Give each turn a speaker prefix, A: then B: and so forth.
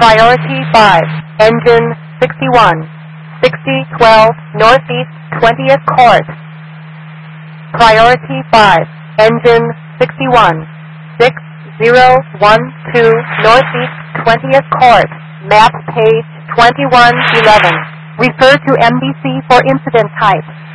A: Priority 5, engine 61, 6012 Northeast 20th Court. Priority 5, engine 61, 6012 Northeast 20th Court, map page 2111. Refer to MBC for incident type.